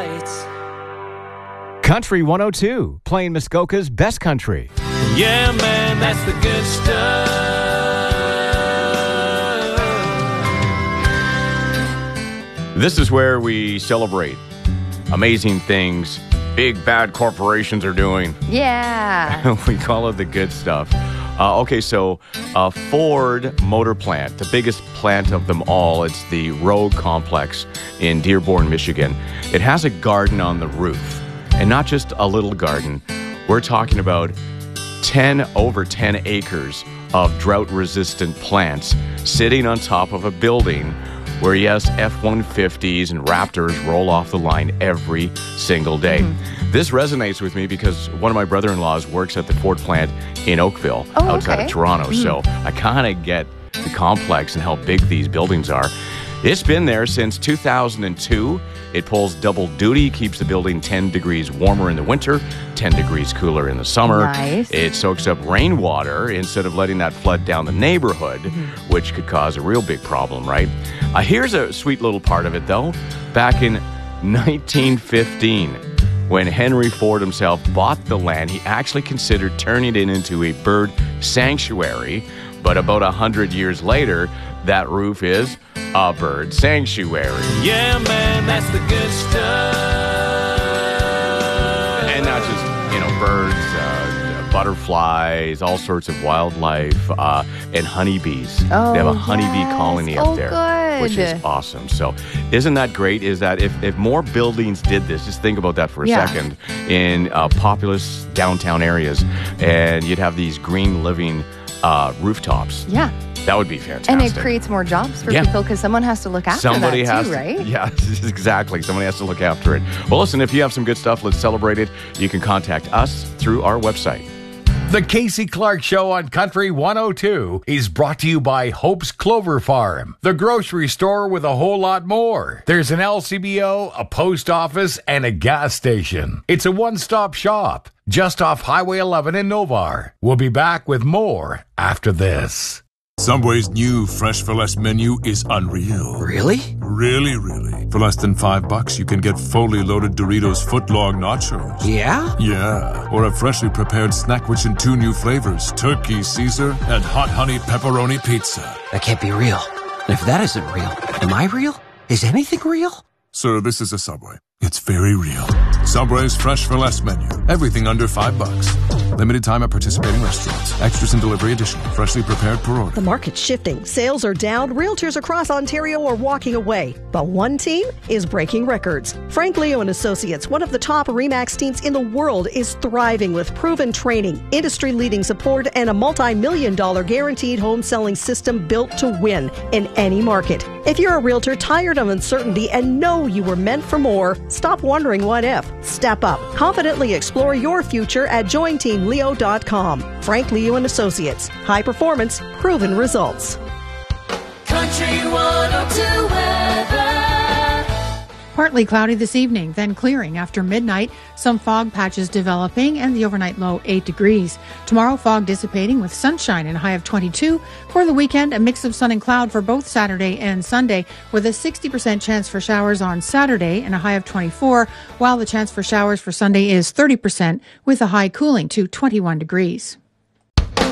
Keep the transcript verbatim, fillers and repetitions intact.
lights. Country one oh two, playing Muskoka's best country. Yeah, man, that's the good stuff. This is where we celebrate amazing things big bad corporations are doing. Yeah. We call it the good stuff. Uh, okay, so uh, Ford Motor Plant, the biggest plant of them all. It's the Rogue Complex in Dearborn, Michigan. It has a garden on the roof, and not just a little garden. We're talking about ten over ten acres of drought-resistant plants sitting on top of a building where, yes, F one fifties and Raptors roll off the line every single day. Mm-hmm. This resonates with me because one of my brother-in-laws works at the Ford plant in Oakville, oh, outside okay. of Toronto. Mm-hmm. So I kind of get the complex and how big these buildings are. It's been there since two thousand two. It pulls double duty, keeps the building ten degrees warmer in the winter, ten degrees cooler in the summer. Nice. It soaks up rainwater instead of letting that flood down the neighborhood, mm-hmm. which could cause a real big problem, right? Uh, here's a sweet little part of it, though. Back in nineteen fifteen, when Henry Ford himself bought the land, he actually considered turning it into a bird sanctuary. But about one hundred years later, that roof is a bird sanctuary. Yeah, man, that's the good stuff. And not just, you know, birds, uh, butterflies, all sorts of wildlife, uh, and honeybees. Oh, they have a honeybee yes. colony oh, up there, good. which is awesome. So isn't that great? Is that if, if more buildings did this, just think about that for a yeah. second, in uh, populous downtown areas, and you'd have these green living uh, rooftops. Yeah. That would be fantastic. And it creates more jobs for yeah. people because someone has to look after Somebody that has too, to, right? Yeah, exactly. Somebody has to look after it. Well, listen, if you have some good stuff, let's celebrate it. You can contact us through our website. The Casey Clark Show on Country one oh two is brought to you by Hope's Clover Farm, the grocery store with a whole lot more. There's an L C B O, a post office, and a gas station. It's a one-stop shop just off Highway eleven in Novar. We'll be back with more after this. Subway's new Fresh for Less menu is unreal. Really? Really, really. For less than five bucks, you can get fully loaded Doritos footlong nachos. Yeah? Yeah. Or a freshly prepared Snackwich in two new flavors, Turkey Caesar and Hot Honey Pepperoni Pizza. That can't be real. If that isn't real, am I real? Is anything real? Sir, this is a Subway. It's very real. Subway's Fresh for Less menu. Everything under five bucks. Limited time at participating restaurants. Extras and delivery additional. Freshly prepared per order. The market's shifting. Sales are down. Realtors across Ontario are walking away. But one team is breaking records. Frank Leo and Associates, one of the top RE/MAX teams in the world, is thriving with proven training, industry-leading support, and a multi-million dollar guaranteed home selling system built to win in any market. If you're a realtor tired of uncertainty and know you were meant for more, stop wondering what if. Step up. Confidently explore your future at join team leo dot com. Frank Leo and Associates. High performance, proven results. Country one oh two weather. Partly cloudy this evening, then clearing after midnight. Some fog patches developing and the overnight low eight degrees. Tomorrow, fog dissipating with sunshine and a high of twenty-two. For the weekend, a mix of sun and cloud for both Saturday and Sunday, with a sixty percent chance for showers on Saturday and a high of twenty-four, while the chance for showers for Sunday is thirty percent with a high cooling to twenty-one degrees.